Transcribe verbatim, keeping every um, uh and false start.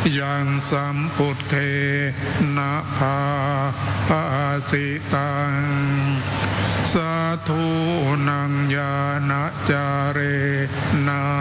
ยังสัมพุทเทนะภาภาสิตังสาธุนังญาณจาเรนะ